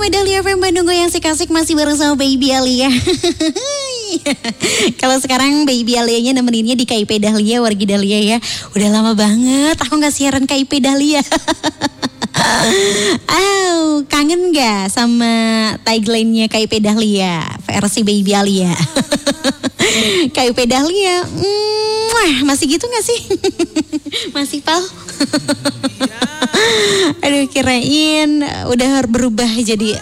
Dahlia FM Bandung yang asik-asik masih bersama Baby Alia. Kalau sekarang Baby Alianya nemeninnya di KIP Dahlia, wargi Dahlia ya. Udah lama banget aku gak siaran KIP Dahlia. Kangen gak sama tagline-nya KIP Dahlia versi Baby Alia? KIP Dahlia, masih gitu gak sih? Masih Pal? Aduh, kirain udah berubah jadi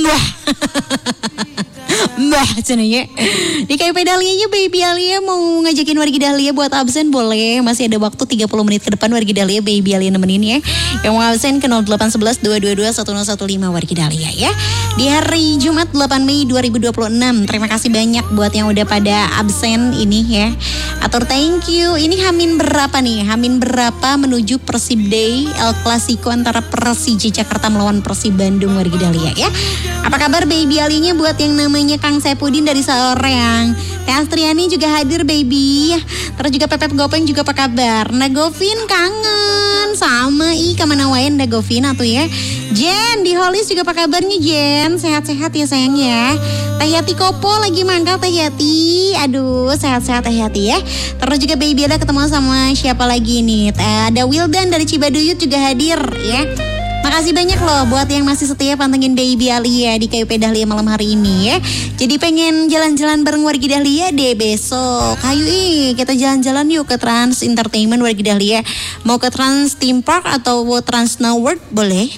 Mbah cenanya. Di KIP Dahlia Baby Alia mau ngajakin wargi Dahlia buat absen boleh. Masih ada waktu 30 menit ke depan wargi Dahlia, Baby Alia nemenin ya. Yang mau absen ke 0811 222 1015 wargi Dahlia ya. Di hari Jumat 8 Mei 2026. Terima kasih banyak buat yang udah pada absen ini ya. Atur thank you. Ini Hamin berapa nih? Hamin berapa menuju Persib Day El Clasico antara Persija Jakarta melawan Persib Bandung wargi Dahlia ya. Apa kabar Baby Alinya buat yang namanya Kang Sepudin dari Soreang. Teh Astriani juga hadir baby. Terus juga Pepep Gopeng juga apa kabar? Nagovin kangen sama kemana wae Nagovin atuh ya. Jen di Holis juga apa kabarnya Jen? Sehat-sehat ya sayang ya. Teh Yati Kopo lagi mangkal Teh Yati. Aduh sehat-sehat Teh Yati ya. Terus juga baby ada ketemu sama siapa lagi nih? Ada Wildan dari Cibaduyut juga hadir ya. Makasih banyak loh buat yang masih setia pantengin Baby Alia di KIP Dahlia malam hari ini ya. Jadi pengen jalan-jalan bareng wargi Dahlia deh besok. Ayo kita jalan-jalan yuk ke Trans Entertainment wargi Dahlia. Mau ke Trans Theme Park atau Trans Snow World? Boleh.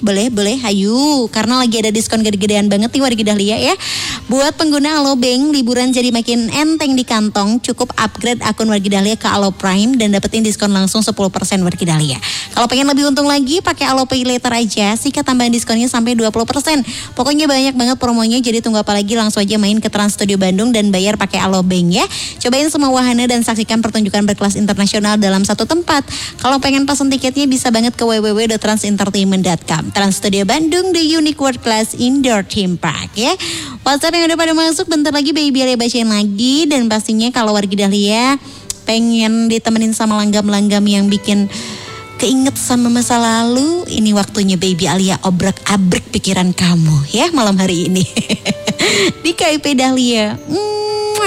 Ayo, karena lagi ada diskon gede-gedean banget nih wargi Dahlia ya. Buat pengguna Alobank, liburan jadi makin enteng di kantong. Cukup upgrade akun wargi Dahlia ke Alo Prime dan dapetin diskon langsung 10% wargi Dahlia. Kalau pengen lebih untung lagi, pakai Alo Pay Later aja. Sikat tambahan diskonnya sampai 20%. Pokoknya banyak banget promonya, jadi tunggu apa lagi, langsung aja main ke Trans Studio Bandung dan bayar pakai Alobank ya. Cobain semua wahana dan saksikan pertunjukan berkelas internasional dalam satu tempat. Kalau pengen pesan tiketnya bisa banget ke www.transentertainment.com. Trans Studio Bandung, the unique world class indoor theme park ya. WhatsApp yang udah pada masuk bentar lagi Baby Alia bacain lagi. Dan pastinya kalau wargi Dahlia pengen ditemenin sama langgam-langgam yang bikin keinget sama masa lalu, ini waktunya Baby Alia obrak-abrik pikiran kamu ya malam hari ini. Di KIP Dahlia.